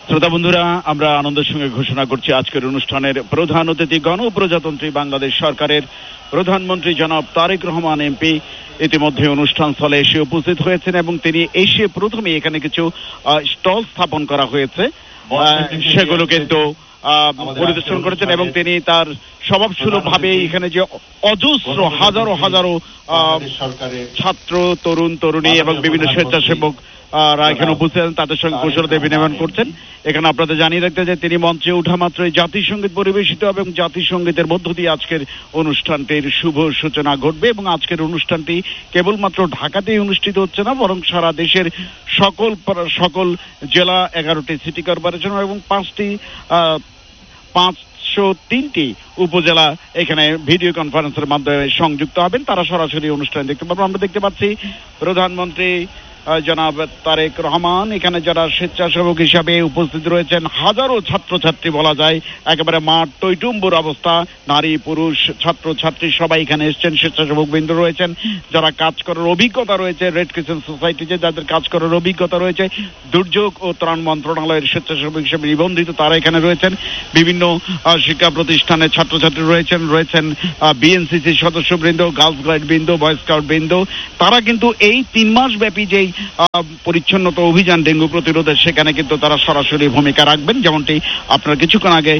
শ্রোতা বন্ধুরা, আমরা আনন্দের সঙ্গে ঘোষণা করছি আজকের অনুষ্ঠানের প্রধান অতিথি গণপ্রজাতন্ত্রী বাংলাদেশ সরকারের প্রধানমন্ত্রী জনাব তারেক রহমান এমপি ইতিমধ্যে অনুষ্ঠান স্থলে এসে উপস্থিত হয়েছেন এবং তিনি এসে প্রথমে এখানে কিছু স্টল স্থাপন করা হয়েছে, সেগুলো কিন্তু পরিদর্শন করেছেন এবং তিনি তার স্বভাবসুলভ ভাবে এখানে যে অজস্র হাজারো হাজারো ছাত্র, তরুণ তরুণী এবং বিভিন্ন স্বেচ্ছাসেবক এখানে উপস্থিত আছেন, তাদের সঙ্গে কুশলতা বিনিময় করছেন। এখানে আপনাদের জানিয়ে রাখতে যে তিনি মঞ্চে ওঠা মাত্রই জাতীয় সঙ্গীত পরিবেশিত হবে এবং জাতীয় সঙ্গীতের মধ্য দিয়ে আজকের অনুষ্ঠানটির শুভ সূচনা ঘটবে। এবং আজকের অনুষ্ঠানটি কেবলমাত্র ঢাকাতেই অনুষ্ঠিত হচ্ছে না, বরং সারা দেশের সকল জেলা, 11টি সিটি কর্পোরেশন এবং 503টি উপজেলা এখানে ভিডিও কনফারেন্সের মাধ্যমে সংযুক্ত হবেন। তারা সরাসরি অনুষ্ঠান দেখতে পাবেন। আমরা দেখতে পাচ্ছি প্রধানমন্ত্রী জনাব তারেক রহমান এখানে যারা স্বেচ্ছাসেবক হিসাবে উপস্থিত রয়েছেন, হাজারো ছাত্রছাত্রী বলা যায়, একেবারে মাঠ টইটুম্বুর অবস্থা, নারী পুরুষ ছাত্র ছাত্রী সবাই এখানে এসেছেন। স্বেচ্ছাসেবক বৃন্দ রয়েছেন, যারা কাজ করার অভিজ্ঞতা রয়েছে, রেড ক্রিসেন্ট সোসাইটিতে যাদের কাজ করার অভিজ্ঞতা রয়েছে, দুর্যোগ ও ত্রাণ মন্ত্রণালয়ের স্বেচ্ছাসেবক হিসেবে নিবন্ধিত তারা এখানে রয়েছেন, বিভিন্ন শিক্ষা প্রতিষ্ঠানের ছাত্রছাত্রী রয়েছেন বিএনসিসি সদস্যবৃন্দ, গার্লস গাইড বৃন্দ, বয় স্কাউট বৃন্দ। তারা কিন্তু এই 3 মাস ব্যাপী যেই পরিচ্ছন্নতা অভিযান ডেঙ্গু প্রতিরোধের, সেখানে কিন্তু তারা সরাসরি ভূমিকা রাখবেন। যেমনটি আপনারা কিছুক্ষণ আগে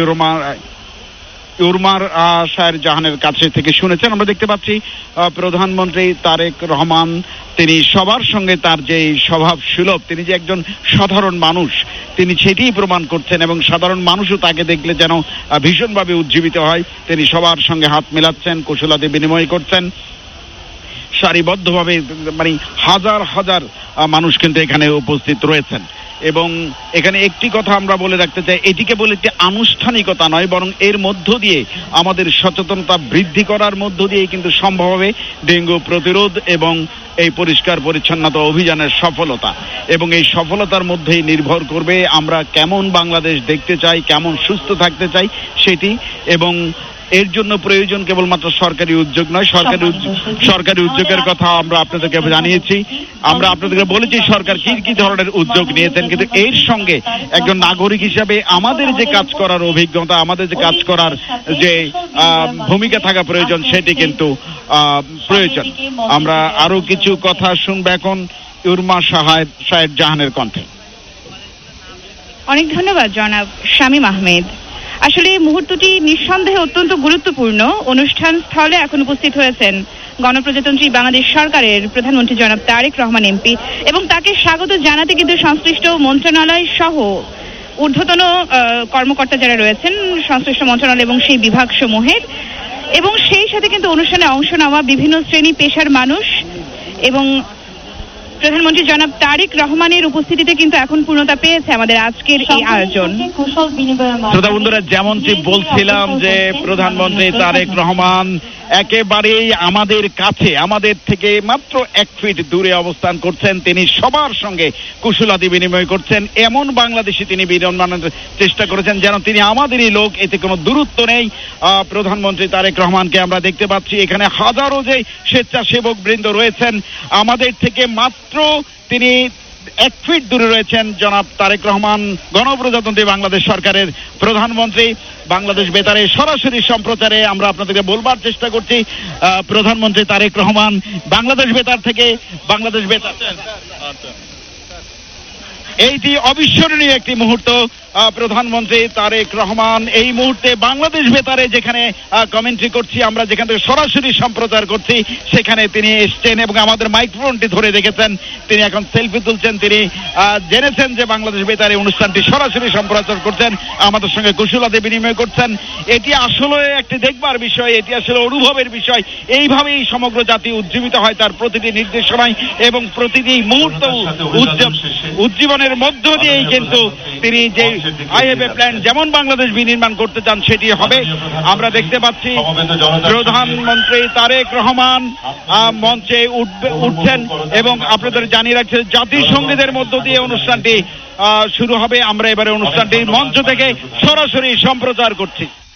ইউরমার শাহের জাহানের কাছে থেকে শুনেছেন। আমরা দেখতে পাচ্ছি প্রধানমন্ত্রী তারেক রহমান তিনি সবার সঙ্গে তার যে স্বভাব সুলভ, তিনি যে একজন সাধারণ মানুষ, তিনি সেটিই প্রমাণ করছেন এবং সাধারণ মানুষও তাকে দেখলে যেন ভীষণভাবে উজ্জীবিত হয়। তিনি সবার সঙ্গে হাত মেলাচ্ছেন, কুশলাদি বিনিময় করছেন সারিবদ্ধভাবে, মানে হাজার হাজার মানুষ কিন্তু এখানে উপস্থিত রয়েছেন। এবং এখানে একটি কথা আমরা বলে রাখতে চাই, এটি কেবল একটি আনুষ্ঠানিকতা নয়, বরং এর মধ্য দিয়ে আমাদের সচেতনতা বৃদ্ধি করার মধ্য দিয়ে কিন্তু সম্ভব হবে ডেঙ্গু প্রতিরোধ এবং এই পরিষ্কার পরিচ্ছন্নতা অভিযানের সফলতা। এবং এই সফলতার মধ্যেই নির্ভর করবে আমরা কেমন বাংলাদেশ দেখতে চাই, কেমন সুস্থ থাকতে চাই সেটি। এবং এর জন্য প্রয়োজন কেবলমাত্র সরকারি উদ্যোগ নয়, সরকারি উদ্যোগের কথা আমরা আপনাদেরকে জানিয়েছি, আমরা আপনাদেরকে বলেছি সরকার কি কি ধরনের উদ্যোগ নিয়েছেন, কিন্তু এর সঙ্গে একজন নাগরিক হিসাবে আমাদের যে কাজ করার অভিজ্ঞতা, আমাদের যে কাজ করার যে ভূমিকা থাকা প্রয়োজন, সেটি কিন্তু প্রয়োজন। আমরা আরো কিছু কথা শুনবো এখন ইউরমা শাহের জাহানের কণ্ঠে। অনেক ধন্যবাদ জনাব শামীম আহমেদ। আসলে এই মুহূর্তটি নিঃসন্দেহে অত্যন্ত গুরুত্বপূর্ণ। অনুষ্ঠান স্থলে এখন উপস্থিত হয়েছেন গণপ্রজাতন্ত্রী বাংলাদেশ সরকারের প্রধানমন্ত্রী জনাব তারেক রহমান এমপি এবং তাকে স্বাগত জানাতে কিন্তু সংশ্লিষ্ট মন্ত্রণালয় সহ ঊর্ধ্বতন কর্মকর্তা যারা রয়েছেন সংশ্লিষ্ট মন্ত্রণালয় এবং সেই বিভাগ সমূহের, এবং সেই সাথে কিন্তু অনুষ্ঠানে অংশ নেওয়া বিভিন্ন শ্রেণী পেশার মানুষ এবং প্রধানমন্ত্রী জনাব তারেক রহমানের উপস্থিতিতে কিন্তু এখন পূর্ণতা পেয়েছে আমাদের আজকের এই আয়োজন। শ্রোতা বন্ধুরা, যেমনটি বলছিলাম যে প্রধানমন্ত্রী তারেক রহমান একেবারেই আমাদের কাছে, আমাদের থেকে মাত্র 1 ফিট দূরে অবস্থান করছেন। তিনি সবার সঙ্গে কুশলাদি বিনিময় করছেন, এমন বাংলাদেশে তিনি বিনির্মাণের চেষ্টা করেছেন যেন তিনি আমাদেরই লোক, এতে কোনো দূরত্ব নেই। প্রধানমন্ত্রী তারেক রহমানকে আমরা দেখতে পাচ্ছি এখানে হাজারো যে স্বেচ্ছাসেবক বৃন্দ রয়েছেন, আমাদের থেকে মাত্র তিনি 1 ফিট দূরে রয়েছেন জনাব তারেক রহমান, গণপ্রজাতন্ত্রী বাংলাদেশ সরকারের প্রধানমন্ত্রী। বাংলাদেশ বেতারে সরাসরি সম্প্রচারে আমরা আপনাদেরকে বলবার চেষ্টা করছি প্রধানমন্ত্রী তারেক রহমান বাংলাদেশ বেতার থেকে, বাংলাদেশ বেতার এইটি অবিস্মরণীয় একটি মুহূর্ত। প্রধানমন্ত্রী তারেক রহমান এই মুহূর্তে বাংলাদেশ বেতারে যেখানে কমেন্ট্রি করছি, আমরা যেখান থেকে সরাসরি সম্প্রচার করছি, সেখানে তিনি এসছেন এবং আমাদের মাইক্রোফোনটি ধরে রেখেছেন। তিনি এখন সেলফি তুলছেন। তিনি জেনেছেন যে বাংলাদেশ বেতারে অনুষ্ঠানটি সরাসরি সম্প্রচার করছেন, আমাদের সঙ্গে কুশলাদি বিনিময় করছেন। এটি আসলে একটি দেখবার বিষয়, এটি আসলে অনুভবের বিষয়। এইভাবেই সমগ্র জাতি উজ্জীবিত হয় তার প্রতিটি নির্দেশনায় এবং প্রতিটি মুহূর্ত উজ্জীবনের মধ্য দিয়েই কিন্তু তিনি যে আই হ্যাভ এ প্ল্যান যেমন বাংলাদেশ বিনির্মাণ করতে চান সেটি হবে। আমরা দেখতে পাচ্ছি প্রধানমন্ত্রী তারেক রহমান মঞ্চে উঠছেন এবং আপনাদের জানিয়ে রাখছে জাতীয় সঙ্গীতের মধ্য দিয়ে অনুষ্ঠানটি শুরু হবে। আমরা এবারে অনুষ্ঠানটি মঞ্চ থেকে সরাসরি সম্প্রচার করছি।